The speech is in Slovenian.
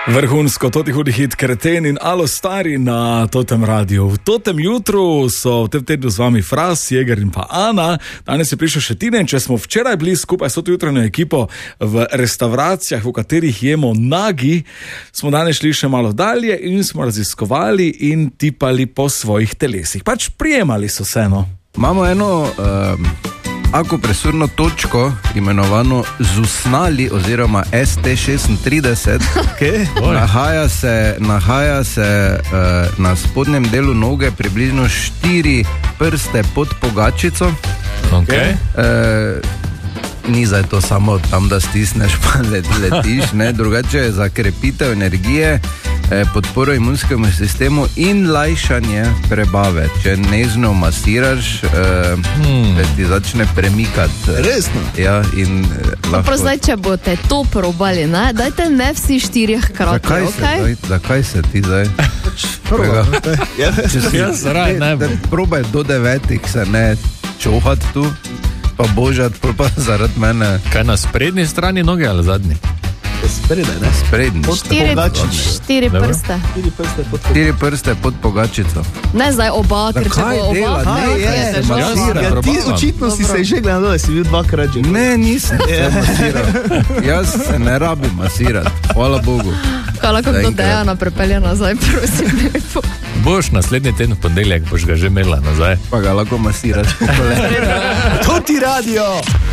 Vrhunsko, toti hudi hit Kreten in Alo Stari na Totem radiju. V Totem jutru so v tem tednu z vami Fras, Jeger in pa Ana. Danes je prišel še Tine in če smo včeraj bili skupaj s to jutranjo ekipo v restauracijah, v katerih jemo nagi, smo danes šli še malo dalje in smo raziskovali in tipali po svojih telesih. Pač prijemali so se, no. Imamo eno akupresurno točko, imenovano Zusnali oziroma ST36, nahaja se na spodnjem delu noge, približno 4 prste pod pogačico. Ni zdaj to samo tam, da stisneš pa letiš, ne? Drugače je za krepitev energije, podporo imunskemu sistemu in lajšanje prebave. Če nežno masiraš, ti začne premikati. Resno? Ja, in lahko... Prav zdaj, če boste to probali, ne? Dajte ne vsi 4 hkrati, okej? Zakaj se ti zdaj? Probaj do 9 se ne čohati tu, pa božati, pa zaradi mene. Kaj na sprednji strani noge ali zadnji? Spredaj, ne? Sprednji. 4 prste. 4 prste pod pogačico. Ne zdaj oba, ker če bo oba, ti očitno si se že gledal, da si bil 2-krat že. Ne, nisem se masiral. Jaz se ne rabim masirati, hvala Bogu. Kaj lahko do Dejana prepelje nazaj, prosim, lepo. Boš naslednji teden v ponedeljek, boš ga že imela nazaj. Pa ga lahko masiraš po kolenu. To ti radio!